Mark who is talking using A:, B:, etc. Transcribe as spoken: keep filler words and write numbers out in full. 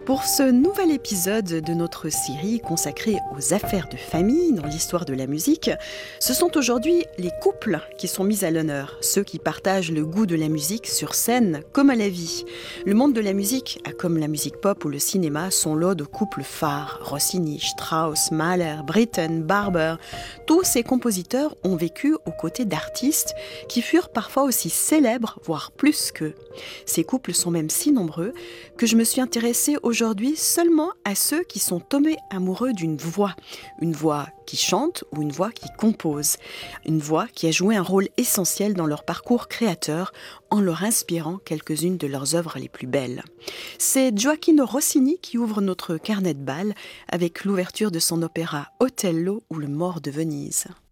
A: Pour ce nouvel épisode de notre série consacrée aux affaires de famille dans l'histoire de la musique, ce sont aujourd'hui les couples qui sont mis à l'honneur, ceux qui partagent le goût de la musique sur scène comme à la vie. Le monde de la musique a, comme la musique pop ou le cinéma, son lot de couples phares. Rossini, Strauss, Mahler, Britten, Barber, tous ces compositeurs ont vécu aux côtés d'artistes qui furent parfois aussi célèbres, voire plus qu'eux. Ces couples sont même si nombreux que je me suis intéressée aujourd'hui seulement à ceux qui sont tombés amoureux d'une voix. Une voix qui chante ou une voix qui compose. Une voix qui a joué un rôle essentiel dans leur parcours créateur en leur inspirant quelques-unes de leurs œuvres les plus belles. C'est Gioachino Rossini qui ouvre notre carnet de bal avec l'ouverture de son opéra Otello ou Le Mort de Venise.